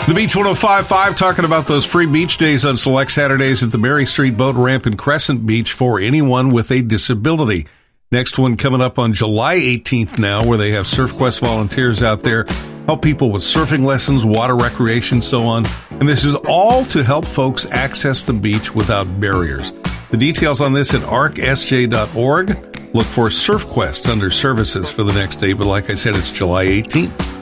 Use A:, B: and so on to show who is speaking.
A: The Beach 105.5 talking about those free beach days on select Saturdays at the Mary Street Boat Ramp in Crescent Beach for anyone with a disability. Next one coming up on July 18th now, where they have SurfQuest volunteers out there, help people with surfing lessons, water recreation, so on. And this is all to help folks access the beach without barriers. The details on this at arcsj.org. Look for SurfQuest under services for the next day, but like I said, it's July 18th.